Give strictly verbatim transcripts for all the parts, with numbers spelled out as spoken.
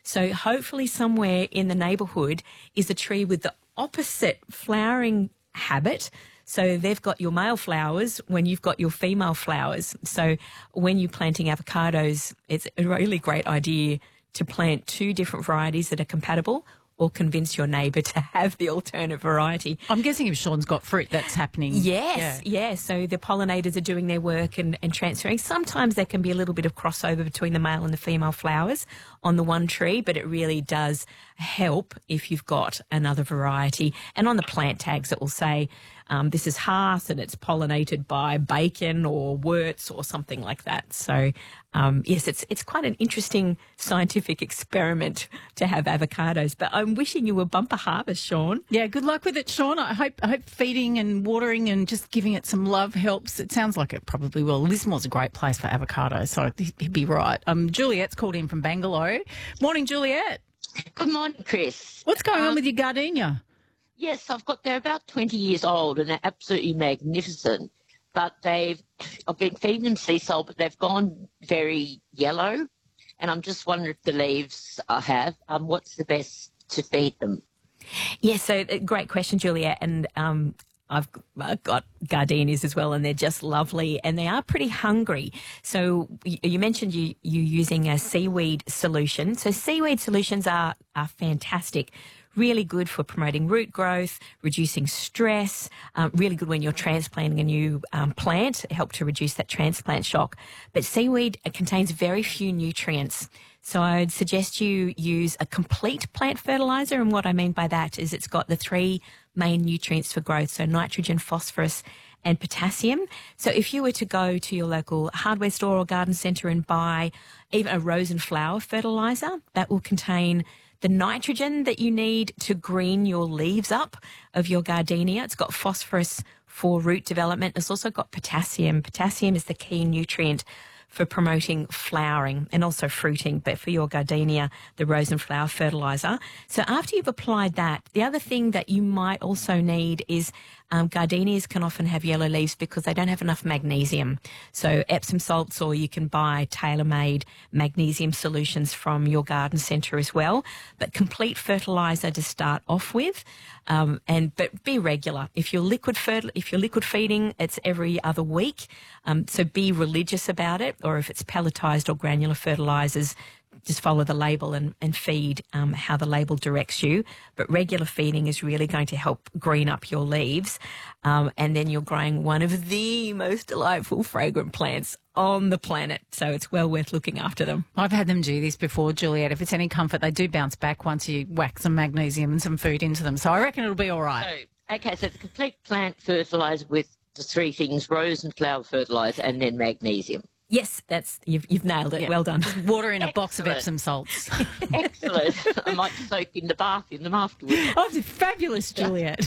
So hopefully somewhere in the neighbourhood is a tree with the opposite flowering habit. So they've got your male flowers when you've got your female flowers. So when you're planting avocados, it's a really great idea to plant two different varieties that are compatible, or convince your neighbour to have the alternate variety. I'm guessing if Sean's got fruit, that's happening. Yes, yeah. yeah. So the pollinators are doing their work and, and transferring. Sometimes there can be a little bit of crossover between the male and the female flowers on the one tree, but it really does help if you've got another variety. And on the plant tags, it will say, um, this is hearth and it's pollinated by bacon or wurts or something like that. So, um, yes, it's it's quite an interesting scientific experiment to have avocados. But I'm wishing you a bumper harvest, Sean. Yeah, good luck with it, Sean. I hope I hope feeding and watering and just giving it some love helps. It sounds like it probably will. Lismore's a great place for avocados, so he'd be right. Um, Juliet's called in from Bangalore. Morning, Juliet. Good morning, Chris. What's going um, on with your gardenia? Yes, I've got, they're about twenty years old and they're absolutely magnificent, but they've, I've been feeding them sea salt, but they've gone very yellow, and I'm just wondering if the leaves I have, um, what's the best to feed them? Yes, so uh, great question, Juliet, and um, I've, I've got gardenias as well, and they're just lovely, and they are pretty hungry. So you, you mentioned you you using a seaweed solution. So seaweed solutions are are fantastic. Really good for promoting root growth, reducing stress, um, really good when you're transplanting a new um, plant, help to reduce that transplant shock. But seaweed contains very few nutrients. So I'd suggest you use a complete plant fertiliser, and what I mean by that is it's got the three main nutrients for growth, so nitrogen, phosphorus and potassium. So if you were to go to your local hardware store or garden centre and buy even a rose and flower fertiliser, that will contain the nitrogen that you need to green your leaves up of your gardenia. It's got phosphorus for root development. It's also got potassium. Potassium is the key nutrient for promoting flowering and also fruiting, but for your gardenia, the rose and flower fertiliser. So after you've applied that, the other thing that you might also need is um, gardenias can often have yellow leaves because they don't have enough magnesium. So Epsom salts, or you can buy tailor-made magnesium solutions from your garden centre as well. But complete fertiliser to start off with, um, and but be regular. If you're liquid fertil- if you're liquid feeding, it's every other week. Um, so be religious about it. Or if it's pelletized or granular fertilizers, just follow the label and, and feed um, how the label directs you. But regular feeding is really going to help green up your leaves. Um, and then you're growing one of the most delightful fragrant plants on the planet. So it's well worth looking after them. I've had them do this before, Juliet. If it's any comfort, they do bounce back once you whack some magnesium and some food into them. So I reckon it'll be all right. So, okay, so the complete plant fertiliser with the three things, rose and flower fertiliser, and then magnesium. Yes, that's you've, you've nailed it. Yeah. Well done. Water in a Excellent. box of Epsom salts. Excellent. I might soak in the bath in them afterwards. Oh, fabulous, Juliet.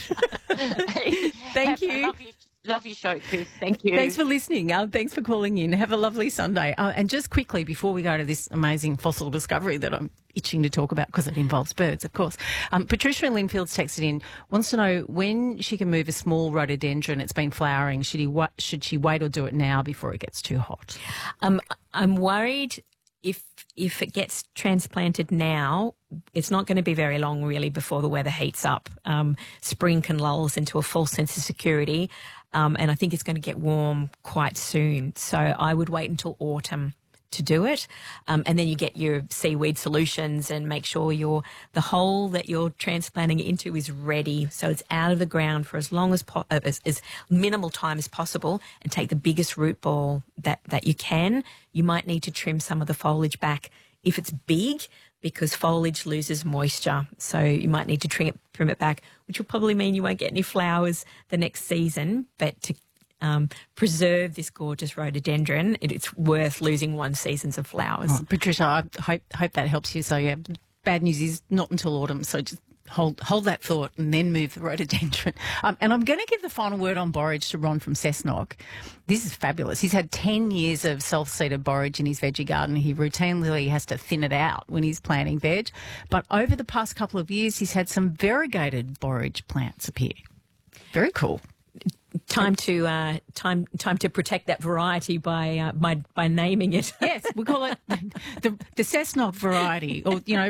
Thank you. Love, your, love your show, Chris. Thank you. Thanks for listening. Uh, thanks for calling in. Have a lovely Sunday. Uh, and just quickly, before we go to this amazing fossil discovery that I'm itching to talk about because it involves birds, of course, um, Patricia in Linfield's texted in, wants to know when she can move a small rhododendron. It's been flowering. Should, he wa- should she wait or do it now before it gets too hot? Um, I'm worried if if it gets transplanted now, it's not going to be very long really before the weather heats up. Um, spring can lull us into a false sense of security, um, and I think it's going to get warm quite soon. So I would wait until autumn to do it, um, and then you get your seaweed solutions and make sure your the hole that you're transplanting it into is ready, so it's out of the ground for as long as po- as, as minimal time as possible, and take the biggest root ball that that you can. You might need to trim some of the foliage back if it's big, because foliage loses moisture, so you might need to trim it, trim it back, which will probably mean you won't get any flowers the next season. But to Um, preserve this gorgeous rhododendron, it, it's worth losing one season's of flowers. Oh, Patricia, I hope hope that helps you. So, yeah, bad news is not until autumn, so just hold hold that thought and then move the rhododendron. Um, and I'm going to give the final word on borage to Ron from Cessnock. This is fabulous. He's had ten years of self-seeded borage in his veggie garden. He routinely has to thin it out when he's planting veg. But over the past couple of years, he's had some variegated borage plants appear. Very cool. Time to uh, time time to protect that variety by uh, by by naming it. Yes, we call it the the Cessnock variety, or you know.